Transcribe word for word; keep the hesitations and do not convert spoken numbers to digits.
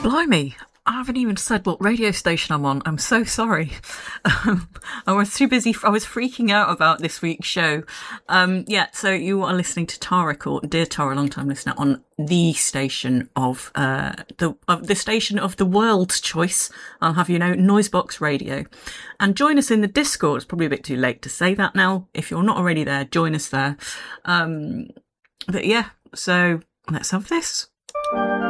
Blimey, I haven't even said what radio station I'm on. I'm so sorry. Um, I was too busy. I was freaking out about this week's show. Um, yeah, so you are listening to Tara, or Dear Tara, long time listener, on the station of uh, the of the station of the world's choice. I'll have you know, Noisebox Radio. And join us in the Discord. It's probably a bit too late to say that now. If you're not already there, join us there. Um, but yeah, so let's have this.